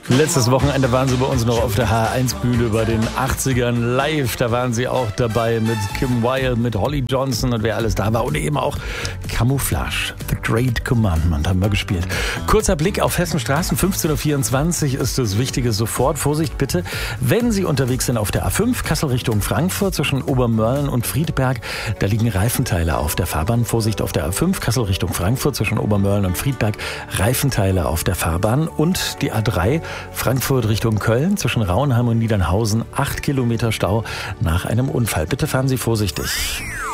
Letztes Wochenende waren sie bei uns noch auf der HR1-Bühne bei den 80ern live. Da waren sie auch dabei mit Kim Wilde, mit Holly Johnson und wer alles da war. Und eben auch Camouflage, The Great Commandment haben wir gespielt. Kurzer Blick auf Hessenstraßen, 15.24 Uhr ist das Wichtige sofort. Vorsicht bitte, wenn Sie unterwegs sind auf der A5, Kassel Richtung Frankfurt zwischen Obermörlen und Friedberg, da liegen Reifenteile auf der Fahrbahn. Vorsicht auf der A5, Kassel Richtung Frankfurt zwischen Obermörlen und Friedberg, Reifenteile auf der Fahrbahn. Und die A3, Frankfurt Richtung Köln zwischen Rauenheim und Niedernhausen, 8 Kilometer Stau nach einem Unfall. Bitte fahren Sie vorsichtig.